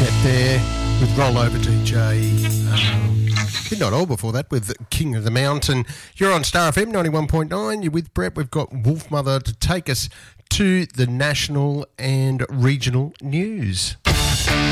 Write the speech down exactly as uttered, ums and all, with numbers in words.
Jet there with Rollover D J. Um, did not all before that with King of the Mountain. You're on Star F M ninety-one point nine. You're with Brett. We've got Wolfmother to take us to the national and regional news.